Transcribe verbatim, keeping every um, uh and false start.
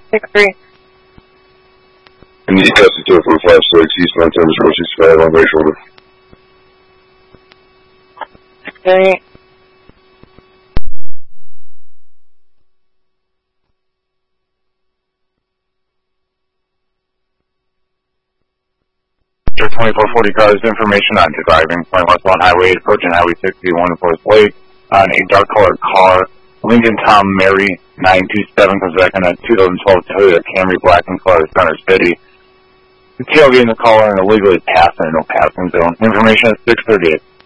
six three. And you tested to it from five six, East Montana zero six five on right shoulder. six three. twenty-four forty cars, information on driving, going westbound highway, approaching highway sixty-one in Forest Lake, on a dark colored car. Lincoln Tom Mary nine two seven comes back in a two thousand twelve Toyota Camry black and color Center City. The tailgating the caller and illegally passing, no passing zone. Information at six thirty-eight.